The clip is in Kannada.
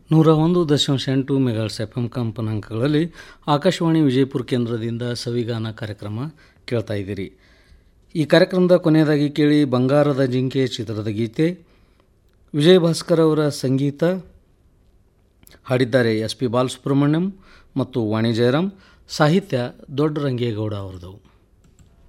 101.8 megahertz F M ಕಂಪನಾಂಕಗಳಲ್ಲಿ Akashvani Vijayapura ಕೇಂದ್ರದಿಂದ ಸವಿಗಾನ ಕಾರ್ಯಕ್ರಮ ಕೇಳ್ತಾ ಇದ್ದೀರಿ. ಈ ಕಾರ್ಯಕ್ರಮದ ಕೊನೆಯದಾಗಿ ಕೇಳಿ ಬಂಗಾರದ ಜಿಂಕೆ ಚಿತ್ರದ ಗೀತೆ. ವಿಜಯ ಭಾಸ್ಕರ್ ಅವರ ಸಂಗೀತ, ಹಾಡಿದ್ದಾರೆ ಎಸ್ ಪಿ ಬಾಲಸುಬ್ರಹ್ಮಣ್ಯಂ ಮತ್ತು ವಾಣಿ ಜಯರಾಮ್, ಸಾಹಿತ್ಯ ದೊಡ್ಡರಂಗೇಗೌಡ ಅವರದು.